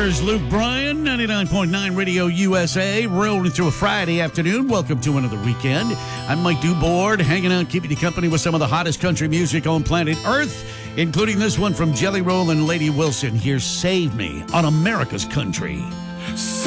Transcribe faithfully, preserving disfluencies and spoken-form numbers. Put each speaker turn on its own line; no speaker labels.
There's Luke Bryan, ninety-nine point nine Radio U S A, rolling through a Friday afternoon. Welcome to another weekend. I'm Mike Duboard, hanging out, keeping you company with some of the hottest country music on planet Earth, including this one from Jelly Roll and Lady Wilson. Here's Save Me on America's Country.